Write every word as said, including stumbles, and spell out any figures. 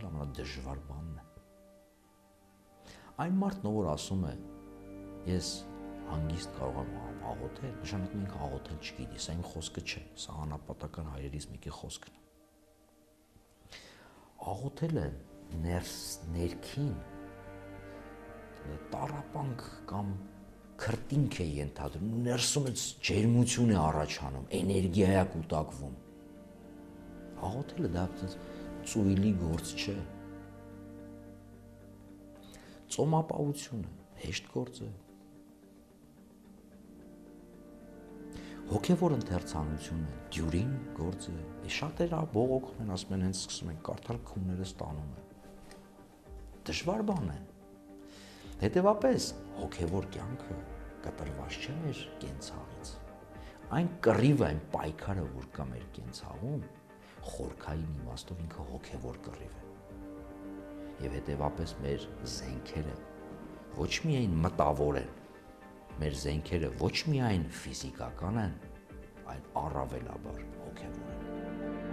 ամենադժվար բանն է։ Այն մարդն, որ ասում է, ես հանգիստ կարող եմ աղոթել, նշանակում ինքը աղոթել չգիտի, սա իմ խոսքը չէ, սա անապատական հայրերից մեկի խոսքն է։ Աղոթելը ներս ներքին տառապանք կամ քրտինք է ենթադրում, ներսումից ջերմություն է առաջանում, էներգիա է կուտակվում։ Աղոթելը դա ծույլի գործ չէ։ Ծոմապահությունը հեշտ գործ է։ Հոգևոր ընթերցանությունը դյուրին գործ է։ Շատերը բողոքում են, ասում են, հենց սկսում են կարդալ, քունները ստանում են։ Դժվար բան է։ Հետևաբար հոգևոր կյանքը կտրված չէ մեր կենցաղից։ Այն կռիվը, այն պայքարը, որ կա մեր կենցաղում, խորքային իմաստով ինքը հոգևոր կռիվ է։ Եվ հետևաբար մեր զենքերը ոչ միայն մտավոր են, մեր զենքերը ոչ միայն ֆիզիկական են, այլ առավելաբար հոգևոր են։